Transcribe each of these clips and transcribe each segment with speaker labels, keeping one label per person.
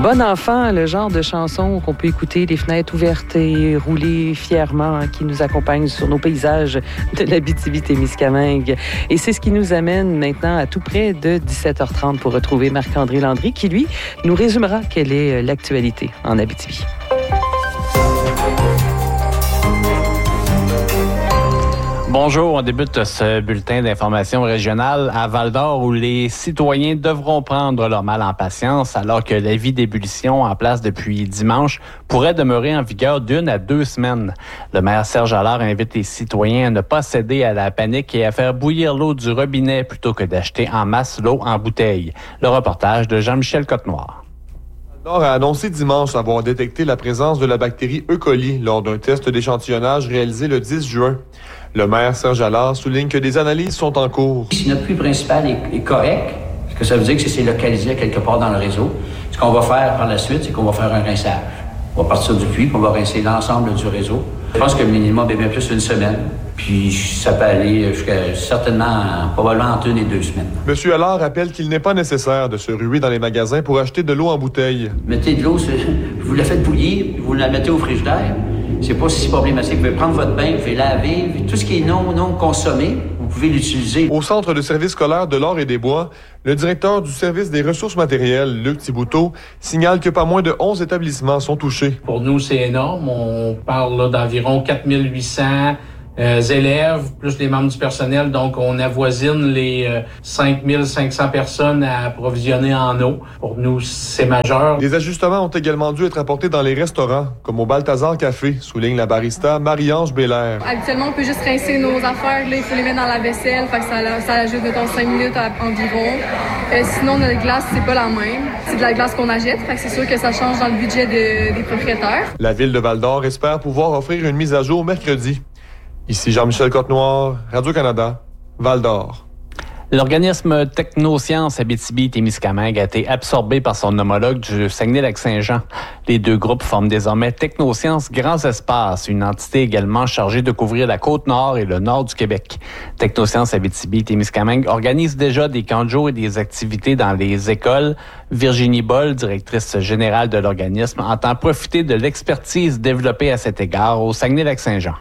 Speaker 1: Bon enfant, le genre de chanson qu'on peut écouter, les fenêtres ouvertes et rouler fièrement, qui nous accompagne sur nos paysages de l'Abitibi-Témiscamingue. Et c'est ce qui nous amène maintenant à tout près de 17h30 pour retrouver Marc-André Landry, qui, lui, nous résumera quelle est l'actualité en Abitibi.
Speaker 2: Bonjour, on débute ce bulletin d'information régionale à Val-d'Or où les citoyens devront prendre leur mal en patience alors que l'avis d'ébullition en place depuis dimanche pourrait demeurer en vigueur d'1 à 2 semaines. Le maire Serge Allard invite les citoyens à ne pas céder à la panique et à faire bouillir l'eau du robinet plutôt que d'acheter en masse l'eau en bouteille. Le reportage de Jean-Michel Cotenoir.
Speaker 3: Val-d'Or a annoncé dimanche avoir détecté la présence de la bactérie E. coli lors d'un test d'échantillonnage réalisé le 10 juin. Le maire Serge Allard souligne que des analyses sont en cours.
Speaker 4: Si notre puits principal est correct, ce que ça veut dire que c'est localisé quelque part dans le réseau, ce qu'on va faire par la suite, c'est qu'on va faire un rinçage. On va partir du puits, puis on va rincer l'ensemble du réseau. Je pense que le minimum est bien plus une semaine, puis ça peut aller jusqu'à probablement entre 1 et 2 semaines.
Speaker 3: M. Allard rappelle qu'il n'est pas nécessaire de se ruer dans les magasins pour acheter de l'eau en bouteille.
Speaker 4: Mettez de l'eau, vous la faites bouillir, vous la mettez au frigidaire. C'est pas si problématique. Vous pouvez prendre votre bain, vous pouvez laver, tout ce qui est non consommé, vous pouvez l'utiliser.
Speaker 3: Au centre de service scolaire de l'Or et des Bois, le directeur du service des ressources matérielles, Luc Thibouteau, signale que pas moins de 11 établissements sont touchés.
Speaker 5: Pour nous, c'est énorme. On parle là, d'environ 4800 élèves, plus les membres du personnel. Donc, on avoisine les 5500 personnes à approvisionner en eau. Pour nous, c'est majeur.
Speaker 3: Des ajustements ont également dû être apportés dans les restaurants, comme au Balthazar Café, souligne la barista Marie-Ange Bélair.
Speaker 6: Habituellement, on peut juste rincer nos affaires. Là, il faut les mettre dans la vaisselle. Fait que ça ajoute, mettons, 5 minutes environ. Sinon, notre glace, c'est pas la même. C'est de la glace qu'on achète. Fait que c'est sûr que ça change dans le budget des propriétaires.
Speaker 3: La ville de Val-d'Or espère pouvoir offrir une mise à jour mercredi. Ici Jean-Michel Cotenoir, Radio-Canada, Val-d'Or.
Speaker 2: L'organisme Technosciences Abitibi-Témiscamingue a été absorbé par son homologue du Saguenay-Lac-Saint-Jean. Les deux groupes forment désormais Technosciences Grands Espaces, une entité également chargée de couvrir la Côte-Nord et le nord du Québec. Technosciences Abitibi-Témiscamingue organise déjà des camps de jour et des activités dans les écoles. Virginie Boll, directrice générale de l'organisme, entend profiter de l'expertise développée à cet égard au Saguenay-Lac-Saint-Jean.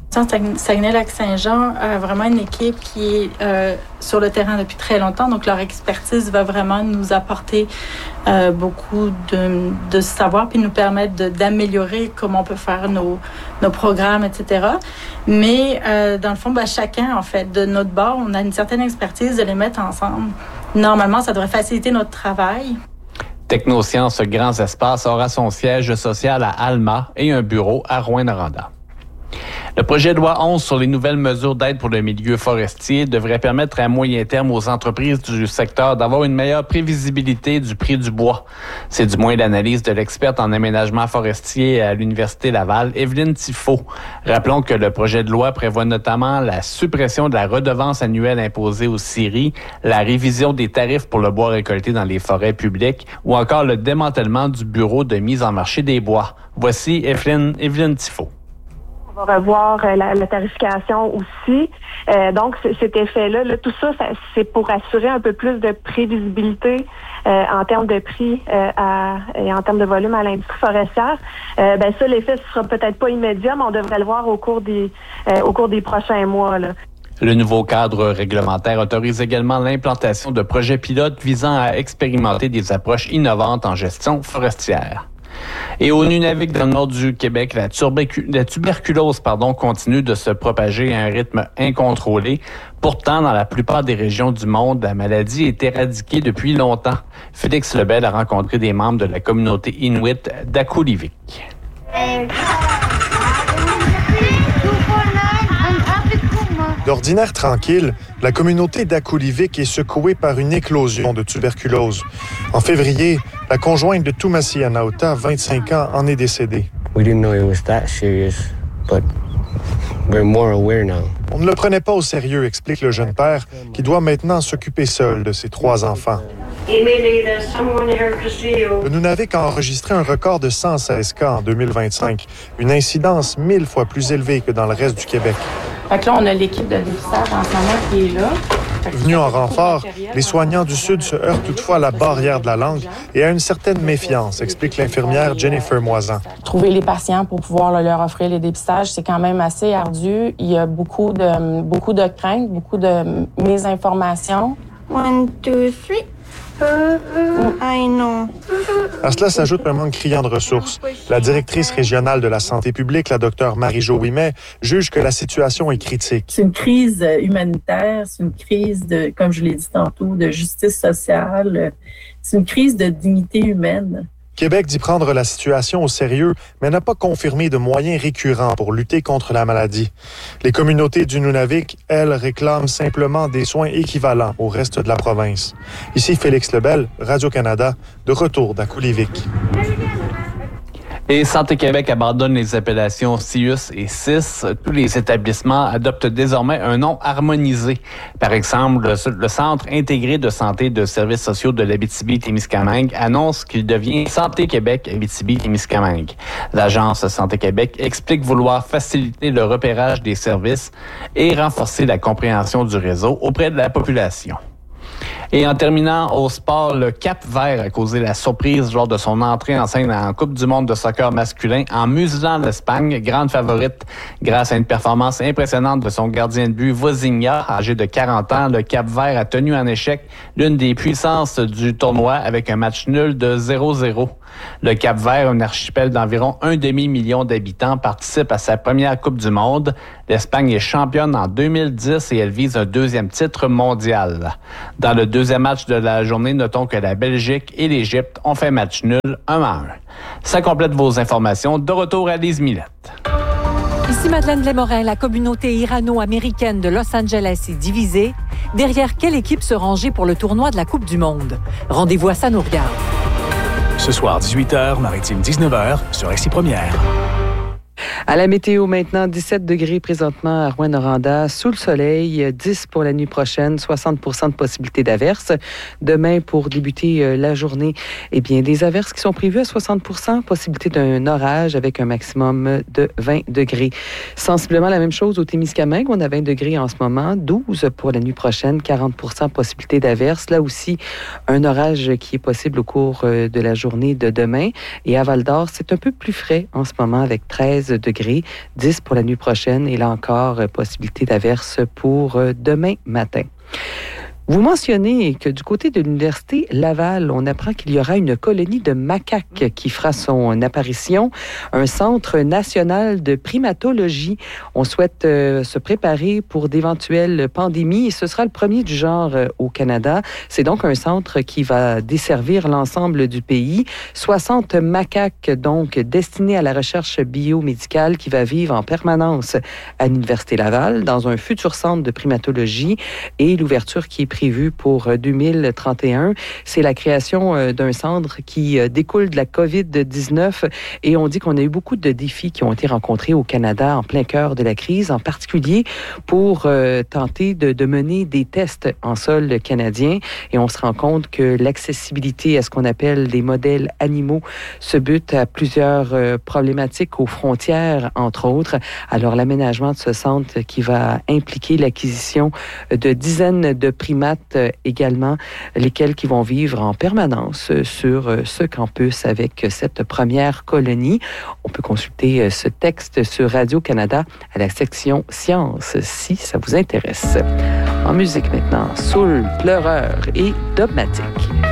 Speaker 7: Saguenay-Lac-Saint-Jean a vraiment une équipe qui est sur le terrain depuis très longtemps. Donc, leur expertise va vraiment nous apporter beaucoup de savoir puis nous permettre d'améliorer comment on peut faire nos programmes, etc. Mais, dans le fond, chacun, en fait, de notre bord, on a une certaine expertise de les mettre ensemble. Normalement, ça devrait faciliter notre travail.
Speaker 2: Technosciences Grands Espaces aura son siège social à Alma et un bureau à Rouyn-Noranda. Le projet de loi 11 sur les nouvelles mesures d'aide pour le milieu forestier devrait permettre à moyen terme aux entreprises du secteur d'avoir une meilleure prévisibilité du prix du bois. C'est du moins l'analyse de l'experte en aménagement forestier à l'Université Laval, Evelyne Tifo. Rappelons que le projet de loi prévoit notamment la suppression de la redevance annuelle imposée aux scieries, la révision des tarifs pour le bois récolté dans les forêts publiques ou encore le démantèlement du bureau de mise en marché des bois. Voici Evelyne Tifo.
Speaker 8: On va revoir la tarification aussi. Donc, cet effet-là, tout ça, c'est pour assurer un peu plus de prévisibilité en termes de prix et en termes de volume à l'industrie forestière. Ça, l'effet ne sera peut-être pas immédiat, mais on devrait le voir au cours des prochains mois, là.
Speaker 2: Le nouveau cadre réglementaire autorise également l'implantation de projets pilotes visant à expérimenter des approches innovantes en gestion forestière. Et au Nunavik, dans le nord du Québec, la tuberculose continue de se propager à un rythme incontrôlé. Pourtant, dans la plupart des régions du monde, la maladie est éradiquée depuis longtemps. Félix Lebel a rencontré des membres de la communauté inuit d'Akulivik.
Speaker 9: D'ordinaire tranquille, la communauté d'Akulivik est secouée par une éclosion de tuberculose. En février, la conjointe de Tumasi Anauta, 25 ans, en est décédée.
Speaker 10: We didn't know it was that serious, but we're more aware now.
Speaker 9: On ne le prenait pas au sérieux, explique le jeune père, qui doit maintenant s'occuper seul de ses 3 enfants. Le Nunavik a enregistré un record de 116 cas en 2025, une incidence 1000 fois plus élevée que dans le reste du Québec.
Speaker 7: Fait que là, on a l'équipe de dépistage en ce moment qui est là.
Speaker 9: Venus en renfort, les soignants du Sud se heurtent toutefois à la barrière de la langue et à une certaine méfiance, explique l'infirmière Jennifer Moisan.
Speaker 11: Trouver les patients pour pouvoir leur offrir les dépistages, c'est quand même assez ardu. Il y a beaucoup de craintes, beaucoup de mésinformations.
Speaker 12: 1, 2, 3. I know.
Speaker 9: À cela s'ajoute un manque criant de ressources. La directrice régionale de la santé publique, la Dr Marie-Jo Ouimet, juge que la situation est critique.
Speaker 13: C'est une crise humanitaire, c'est une crise de, comme je l'ai dit tantôt, de justice sociale. C'est une crise de dignité humaine.
Speaker 9: Québec dit prendre la situation au sérieux, mais n'a pas confirmé de moyens récurrents pour lutter contre la maladie. Les communautés du Nunavik, elles, réclament simplement des soins équivalents au reste de la province. Ici Félix Lebel, Radio-Canada, de retour d'Akulivik.
Speaker 2: Et Santé Québec abandonne les appellations CIUS et CIS. Tous les établissements adoptent désormais un nom harmonisé. Par exemple, le Centre intégré de santé de services sociaux de l'Abitibi-Témiscamingue annonce qu'il devient Santé Québec Abitibi-Témiscamingue. L'agence Santé Québec explique vouloir faciliter le repérage des services et renforcer la compréhension du réseau auprès de la population. Et en terminant au sport, le Cap-Vert a causé la surprise lors de son entrée en scène en Coupe du monde de soccer masculin en muselant l'Espagne, grande favorite. Grâce à une performance impressionnante de son gardien de but, Vozinha, âgé de 40 ans, le Cap-Vert a tenu en échec l'une des puissances du tournoi avec un match nul de 0-0. Le Cap-Vert, un archipel d'environ 1 demi-million d'habitants, participe à sa première Coupe du monde. L'Espagne est championne en 2010 et elle vise un deuxième titre mondial. Dans le deuxième match de la journée, notons que la Belgique et l'Égypte ont fait match nul 1-1. Ça complète vos informations. De retour à Lise Millette.
Speaker 14: Ici Madeleine Lémorin, la communauté irano-américaine de Los Angeles est divisée. Derrière quelle équipe se ranger pour le tournoi de la Coupe du monde? Rendez-vous à Ça nous regarde.
Speaker 15: Ce soir, 18h, Maritime 19h, sur RCI Première.
Speaker 1: À la météo maintenant, 17 degrés présentement à Rouyn-Noranda, sous le soleil, 10 pour la nuit prochaine, 60 de possibilité d'averses. Demain, pour débuter la journée, eh bien, des averses qui sont prévues à 60 possibilité d'un orage avec un maximum de 20 degrés. Sensiblement la même chose au Témiscamingue, on a 20 degrés en ce moment, 12 pour la nuit prochaine, 40 possibilité d'averses. Là aussi, un orage qui est possible au cours de la journée de demain. Et à Val-d'Or, c'est un peu plus frais en ce moment avec 13 degrés, 10 pour la nuit prochaine et là encore, possibilité d'averse pour demain matin. Vous mentionnez que du côté de l'Université Laval, on apprend qu'il y aura une colonie de macaques qui fera son apparition, un centre national de primatologie. On souhaite se préparer pour d'éventuelles pandémies et ce sera le premier du genre au Canada. C'est donc un centre qui va desservir l'ensemble du pays. 60 macaques donc destinés à la recherche biomédicale qui va vivre en permanence à l'Université Laval dans un futur centre de primatologie et l'ouverture qui est prévu pour 2031. C'est la création d'un centre qui découle de la COVID-19 et on dit qu'on a eu beaucoup de défis qui ont été rencontrés au Canada en plein cœur de la crise, en particulier pour tenter de mener des tests en sol canadien et on se rend compte que l'accessibilité à ce qu'on appelle les modèles animaux se bute à plusieurs problématiques aux frontières, entre autres. Alors l'aménagement de ce centre qui va impliquer l'acquisition de dizaines de primates également, lesquels qui vont vivre en permanence sur ce campus avec cette première colonie. On peut consulter ce texte sur Radio-Canada à la section Sciences, si ça vous intéresse. En musique maintenant, Soul, Pleureur et Dogmatique.